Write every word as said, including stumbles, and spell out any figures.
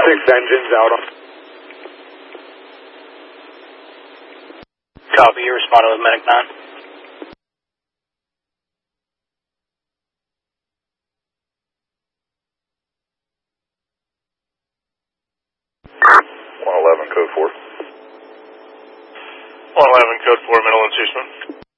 six engines out on. Copy, you responded with Medic nine. one eleven, code four. one eleven, code four, middle inducement.